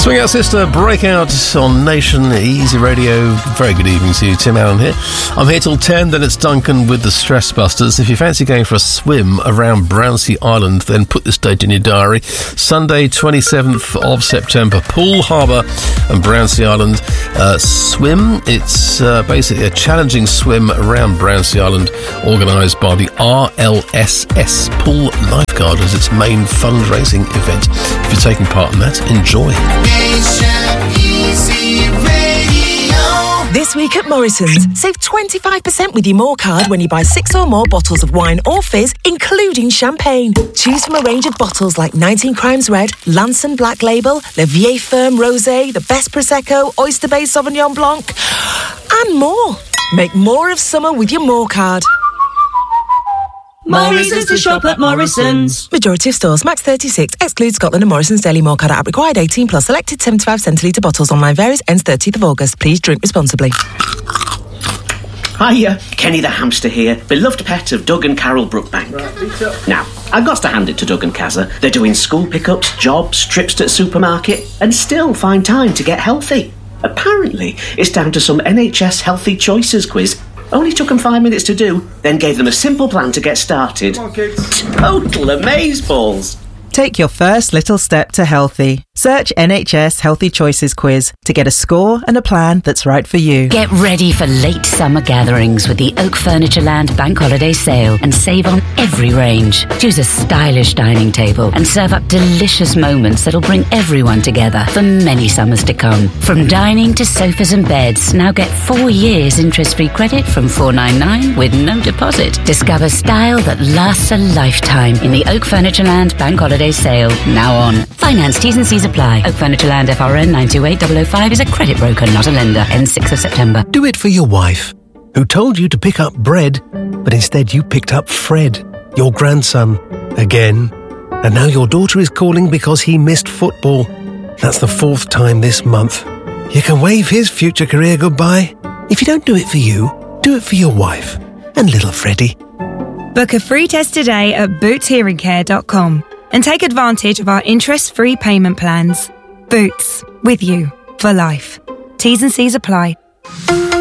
Swing Out Sister, Breakout on Nation Easy Radio. Very good evening to you, Tim Allen here. I'm here till 10, then it's Duncan with the Stress Busters. If you fancy going for a swim around Brownsea Island, then put this date in your diary. Sunday, 27th of September, Poole Harbour and Brownsea Island. Swim, it's basically a challenging swim around Brownsea Island, organised by the RLSS Pool Lifeguard as its main fundraising event. If you're taking part in that, enjoy. This week at Morrison's, save 25% with your More card when you buy 6 or more bottles of wine or fizz, including champagne. Choose from a range of bottles like 19 Crimes Red, Lanson Black Label, Le Vieille Ferme Rosé, the Best Prosecco, Oyster Bay Sauvignon Blanc, and more. Make more of summer with your More card. More reasons to shop at Morrison's. Majority of stores, max 36, excludes Scotland and Morrison's Daily More card app required 18 plus, selected 75 centilitre bottles, online varies, ends 30th of August. Please drink responsibly. Hiya, Kenny the hamster here, beloved pet of Doug and Carol Brookbank. Now, I've got to hand it to Doug and Kazza. They're doing school pickups, jobs, trips to the supermarket, and still find time to get healthy. Apparently, it's down to some NHS Healthy Choices quiz. Only took them 5 minutes to do, then gave them a simple plan to get started. Come on, kids. Total amazeballs. Take your first little step to healthy. Search NHS Healthy Choices quiz to get a score and a plan that's right for you. Get ready for late summer gatherings with the Oak Furnitureland Bank Holiday Sale and save on every range. Choose a stylish dining table and serve up delicious moments that'll bring everyone together for many summers to come. From dining to sofas and beds, now get 4 years interest-free credit from $4.99 with no deposit. Discover style that lasts a lifetime in the Oak Furnitureland Bank Holiday Sale, now on. Finance T's and C's apply. Oak Furnitureland FRN 928005 is a credit broker, not a lender. Ends 6th of September. Do it for your wife, who told you to pick up bread, but instead you picked up Fred, your grandson, again. And now your daughter is calling because he missed football. That's the 4th time this month. You can wave his future career goodbye. If you don't do it for you, do it for your wife and little Freddie. Book a free test today at bootshearingcare.com and take advantage of our interest-free payment plans. Boots, with you for life. T's and C's apply.